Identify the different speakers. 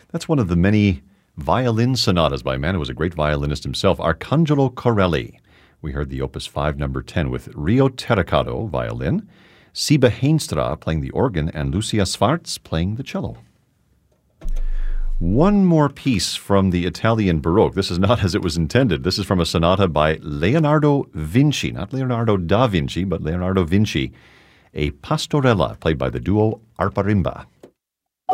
Speaker 1: That's one of the many violin sonatas by a man who was a great violinist himself, Arcangelo Corelli. We heard the Opus 5, number 10, with Rio Terricato, violin, Siba Heenstra playing the organ, and Lucia Schwarz playing the cello. One more piece from the Italian Baroque. This is not as it was intended. This is from a sonata by Leonardo Vinci, not Leonardo da Vinci, but Leonardo Vinci, a pastorella played by the duo Arparimba.